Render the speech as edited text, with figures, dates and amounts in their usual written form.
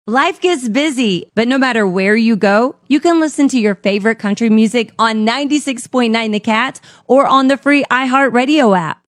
Life gets busy, but no matter where you go, you can listen to your favorite country music on 96.9 The Cat or on the free iHeartRadio app.